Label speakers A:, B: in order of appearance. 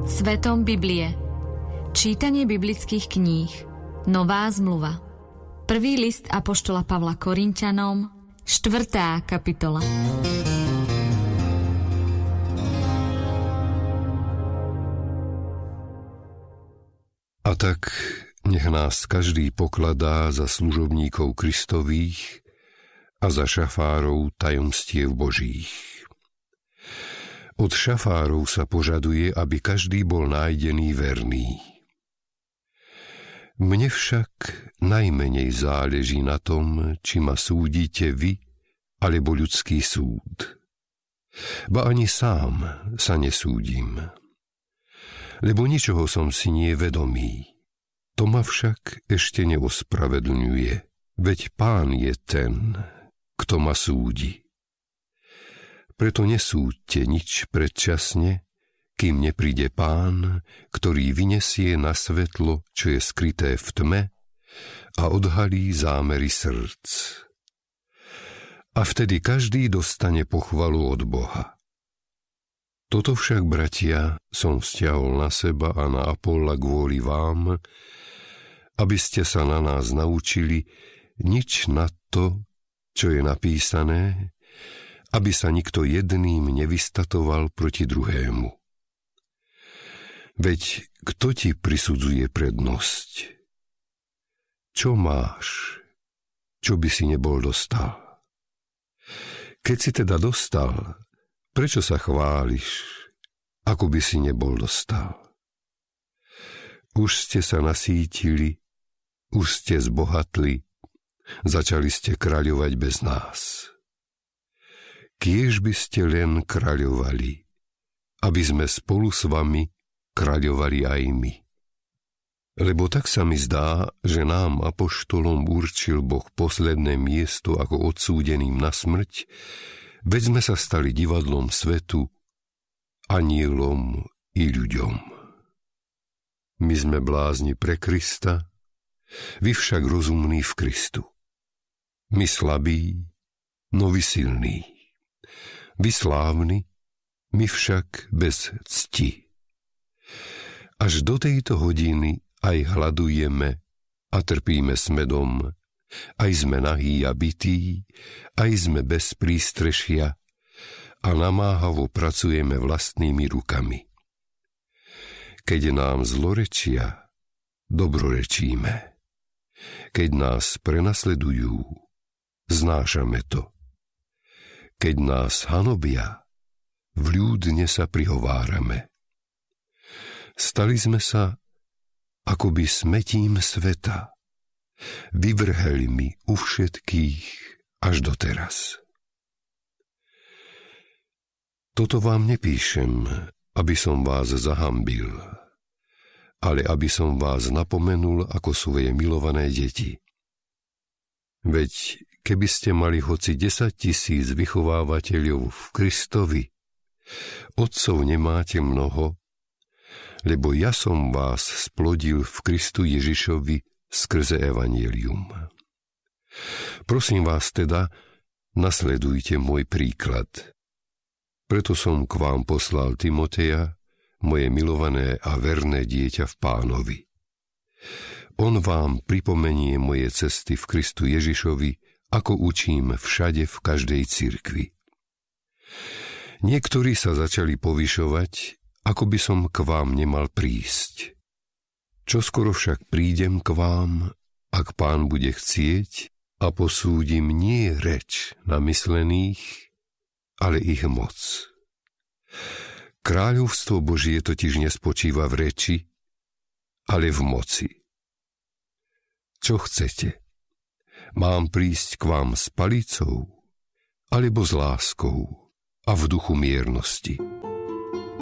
A: Svetom Biblie. Čítanie biblických kníh. Nová zmluva. Prvý list apoštola Pavla Korinťanom, 4. kapitola.
B: A tak nech nás každý pokladá za služobníkov Kristových a za šafárov tajomstiev Božích. Od šafárov sa požaduje, aby každý bol nájdený verný. Mne však najmenej záleží na tom, či ma súdite vy, alebo ľudský súd. Ba ani sám sa nesúdim, lebo ničoho som si nie vedomý. To ma však ešte neospravedlňuje, veď Pán je ten, kto ma súdi. Preto nesúďte nič predčasne, kým nepríde Pán, ktorý vyniesie na svetlo, čo je skryté v tme, a odhalí zámery srdc. A vtedy každý dostane pochvalu od Boha. Toto však, bratia, som vzťahol na seba a na Apolla kvôli vám, aby ste sa na nás naučili nič na to, čo je napísané, aby sa nikto jedným nevystatoval proti druhému. Veď kto ti prisudzuje prednosť? Čo máš, čo by si nebol dostal? Keď si teda dostal, prečo sa chváliš, ako by si nebol dostal? Už ste sa nasítili, už ste zbohatli, začali ste kráľovať bez nás. Kiež by ste len kráľovali, aby sme spolu s vami kráľovali aj my. Lebo tak sa mi zdá, že nám, apoštolom, určil Boh posledné miesto ako odsúdeným na smrť, veď sme sa stali divadlom svetu, anielom i ľuďom. My sme blázni pre Krista, vy však rozumní v Kristu. My slabí, no vy silní. Vy slávni, my však bez cti. Až do tejto hodiny aj hladujeme a trpíme smedom, aj sme nahí a bití, aj sme bez prístrešia a namáhavo pracujeme vlastnými rukami. Keď nám zlorečia, dobrorečíme. Keď nás prenasledujú, znášame to. Keď nás hanobia, vľúdne sa prihovárame. Stali sme sa akoby smetím sveta, vyvrhelmi u všetkých až doteraz. Toto vám nepíšem, aby som vás zahambil, ale aby som vás napomenul ako svoje milované deti. Veď keby ste mali hoci 10 000 vychovávateľov v Kristovi, otcov nemáte mnoho, lebo ja som vás splodil v Kristu Ježišovi skrze evanjelium. Prosím vás teda, nasledujte môj príklad. Preto som k vám poslal Timoteja, moje milované a verné dieťa v Pánovi. On vám pripomenie moje cesty v Kristu Ježišovi, ako učím všade v každej cirkvi. Niektorí sa začali povyšovať, ako by som k vám nemal prísť. Čoskoro však prídem k vám, ak Pán bude chcieť, a posúdim nie reč namyslených, ale ich moc. Kráľovstvo Božie totiž nespočíva v reči, ale v moci. Čo chcete? Mám prísť k vám s palicou, alebo s láskou a v duchu miernosti?